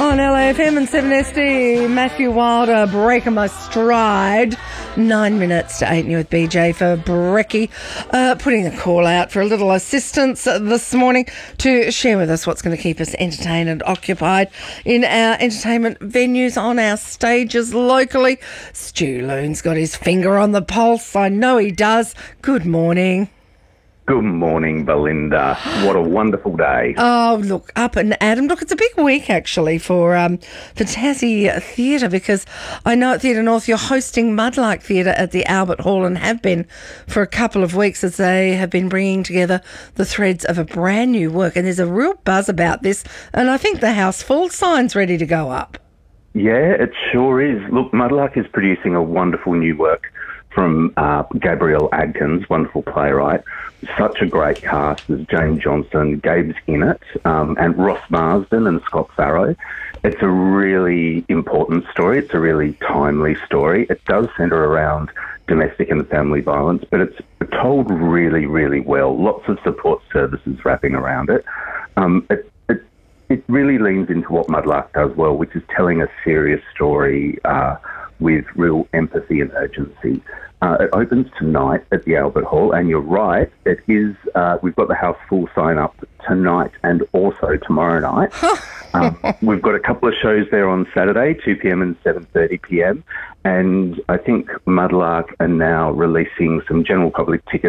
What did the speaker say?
On LAFM and 7SD, Matthew Wilder breaking my stride. 9 minutes to 8 new with BJ for Brekkie. Putting the call out for a little assistance this morning to share with us what's going to keep us entertained and occupied in our entertainment venues, on our stages locally. Stu Loon's got his finger on the pulse. I know he does. Good morning. Good morning, Belinda. What a wonderful day. Oh, look, up and Adam. Look, it's a big week, actually, for Tassie Theatre, because I know at Theatre North you're hosting Mudlark Theatre at the Albert Hall and have been for a couple of weeks, as they have been bringing together the threads of a brand new work. And there's a real buzz about this, and I think the House Full sign's ready to go up. Yeah, it sure is. Look, Mudlark is producing a wonderful new work from Gabriel Adkins, wonderful playwright. Such a great cast. There's Jane Johnson, Gabe's in it, and Ross Marsden and Scott Farrow. It's a really important story. It's a really timely story. It does centre around domestic and family violence, but it's told really, really well. Lots of support services wrapping around it. It really leans into what Mudlark does well, which is telling a serious story with real empathy and urgency. It opens tonight at the Albert Hall, and you're right, it is. We've got the House Full sign up tonight and also tomorrow night. We've got a couple of shows there on Saturday, 2 p.m. and 7:30 p.m. And I think Mudlark are now releasing some general public tickets